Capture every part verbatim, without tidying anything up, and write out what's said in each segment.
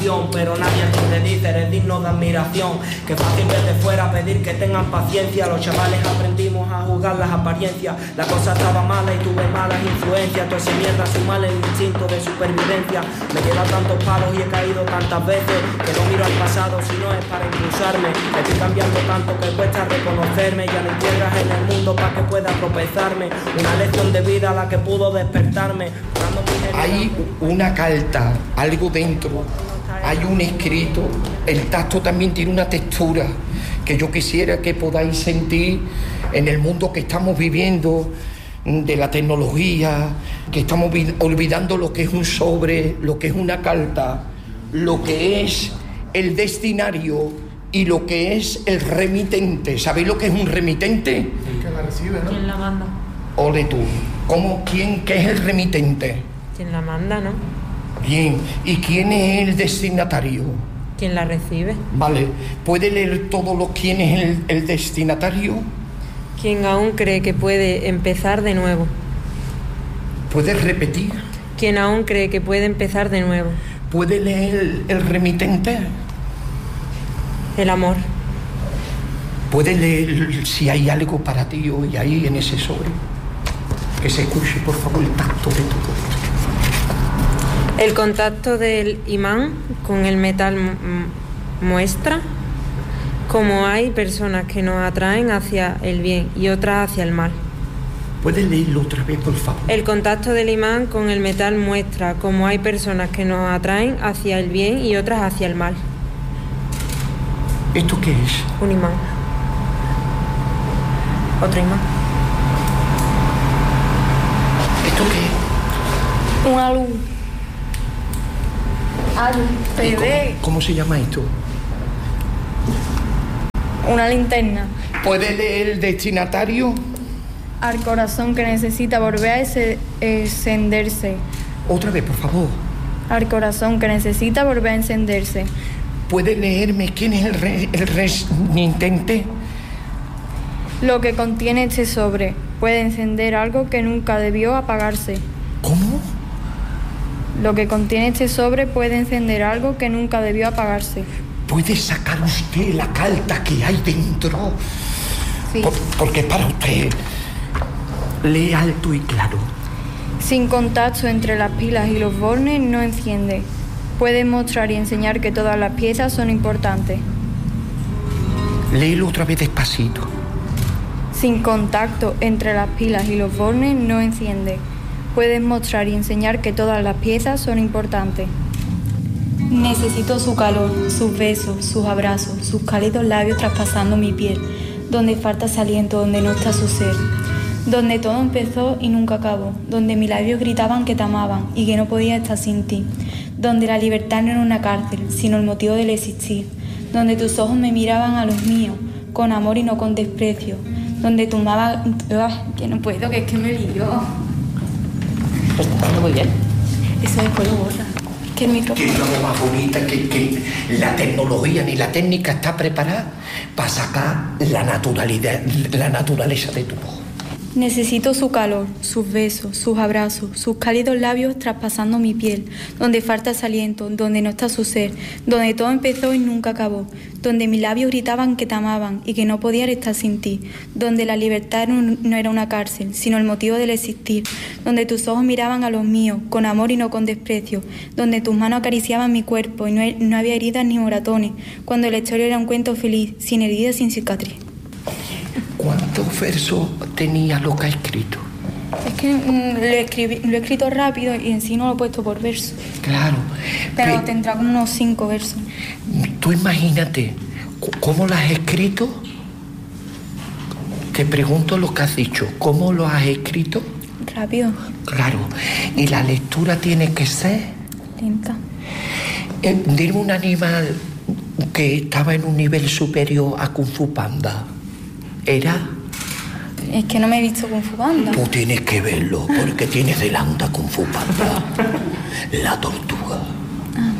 Pero nadie te dice, eres digno de admiración. Que fácil desde fuera pedir que tengan paciencia. Los chavales aprendimos a juzgar las apariencias. La cosa estaba mala y tuve malas influencias. Toda esa mierda sumale el instinto de supervivencia. Me lleva tantos palos y he caído tantas veces que no miro al pasado si no es para impulsarme. Estoy cambiando tanto que cuesta reconocerme. Ya no hay piedras en el mundo para que pueda tropezarme. Una lección de vida a la que pudo despertarme. Hay una carta, algo dentro. Hay un escrito, el tacto también tiene una textura que yo quisiera que podáis sentir en el mundo que estamos viviendo, de la tecnología, que estamos olvidando lo que es un sobre, lo que es una carta, lo que es el destinario y lo que es el remitente. ¿Sabéis lo que es un remitente? El que la recibe, ¿no? ¿Quién la manda? Ole tú. ¿Cómo, quién, qué es el remitente? ¿Quién la manda, no? Bien, ¿y quién es el destinatario? ¿Quién la recibe? Vale, ¿puede leer todo lo quién es el, el destinatario? ¿Quién aún cree que puede empezar de nuevo? ¿Puedes repetir? ¿Quién aún cree que puede empezar de nuevo? ¿Puede leer el, el remitente? El amor. ¿Puede leer si hay algo para ti hoy ahí en ese sobre? Que se escuche, por favor, el tacto de todo. El contacto del imán con el metal m- muestra cómo hay personas que nos atraen hacia el bien y otras hacia el mal. ¿Puedes leerlo otra vez, por favor? El contacto del imán con el metal muestra cómo hay personas que nos atraen hacia el bien y otras hacia el mal. ¿Esto qué es? Un imán. Otro imán. ¿Esto qué es? Una luz. Algo. ¿Cómo, ¿Cómo se llama esto? Una linterna. ¿Puede leer el destinatario? Al corazón que necesita volver a ese- encenderse. Otra vez, por favor. Al corazón que necesita volver a encenderse. ¿Puede leerme quién es el, re, el remitente? Lo que contiene este sobre puede encender algo que nunca debió apagarse. ¿Cómo? Lo que contiene este sobre puede encender algo que nunca debió apagarse. ¿Puede sacar usted la carta que hay dentro? Sí. Por, porque es para usted. Lee alto y claro. Sin contacto entre las pilas y los bornes no enciende. Puede mostrar y enseñar que todas las piezas son importantes. Léelo otra vez despacito. Sin contacto entre las pilas y los bornes no enciende. Puedes mostrar y enseñar que todas las piezas son importantes. Necesito su calor, sus besos, sus abrazos, sus cálidos labios traspasando mi piel, donde falta ese aliento, donde no está su ser, donde todo empezó y nunca acabó, donde mis labios gritaban que te amaban y que no podía estar sin ti, donde la libertad no era una cárcel, sino el motivo del existir, donde tus ojos me miraban a los míos, con amor y no con desprecio, donde tu mamá... ¡Ay, que no puedo, que es que me lío! Está muy bien. Eso después lo borra. Que el micrófono... Que es lo más bonita, que, que la tecnología ni la técnica está preparada para sacar la naturalidad, la naturaleza de tu voz. Necesito su calor, sus besos, sus abrazos, sus cálidos labios traspasando mi piel, donde falta ese aliento, donde no está su ser, donde todo empezó y nunca acabó, donde mis labios gritaban que te amaban y que no podían estar sin ti, donde la libertad no era una cárcel, sino el motivo del existir, donde tus ojos miraban a los míos, con amor y no con desprecio, donde tus manos acariciaban mi cuerpo y no, no había heridas ni moratones, cuando la historia era un cuento feliz, sin heridas, sin cicatriz. ¿Cuántos versos tenía lo que ha escrito? Es que mm, lo, escribí, lo he escrito rápido y en sí no lo he puesto por verso. Claro. Pero Pe- tendrá como unos cinco versos. Tú imagínate, ¿cómo lo has escrito? Te pregunto lo que has dicho, ¿cómo lo has escrito? Rápido. Claro. Y la lectura tiene que ser... Lenta. Eh, dime un animal que estaba en un nivel superior a Kung Fu Panda. ¿Era? Es que no me he visto Kung Fu Panda. Tú tienes que verlo, porque tienes delante a Kung Fu Panda. La tortuga. Ah.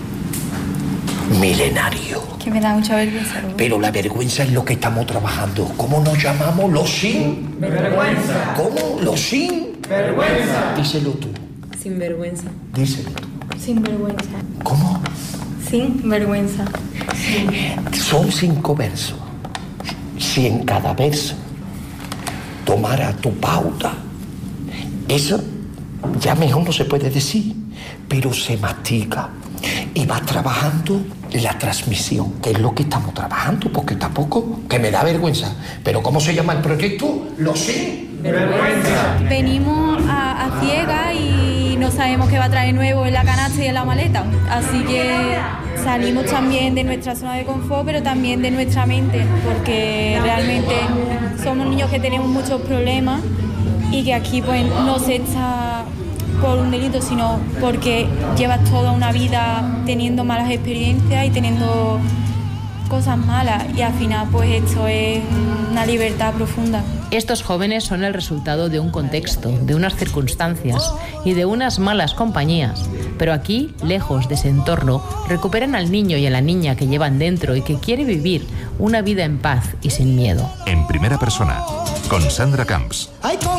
Milenario. Que me da mucha vergüenza. ¿No? Pero la vergüenza es lo que estamos trabajando. ¿Cómo nos llamamos? Los sin... Vergüenza. ¿Cómo? Los sin... Vergüenza. Díselo tú. Sin vergüenza. Díselo tú. Sin vergüenza. ¿Cómo? Sin vergüenza. Son cinco versos. Si en cada verso tomara tu pauta, eso ya mejor no se puede decir, pero se mastica y va trabajando la transmisión, que es lo que estamos trabajando, porque tampoco, que me da vergüenza, pero ¿cómo se llama el proyecto? Lo sé. Vergüenza. Venimos a, a ciegas y no sabemos qué va a traer nuevo en la canasta y en la maleta, así que salimos también de nuestra zona de confort, pero también de nuestra mente, porque realmente somos niños que tenemos muchos problemas y que aquí pues no se está por un delito, sino porque llevas toda una vida teniendo malas experiencias y teniendo cosas malas, y al final pues esto es una libertad profunda. Estos jóvenes son el resultado de un contexto, de unas circunstancias y de unas malas compañías, pero aquí, lejos de ese entorno, recuperan al niño y a la niña que llevan dentro y que quiere vivir una vida en paz y sin miedo. En primera persona, con Sandra Camps. Ay, con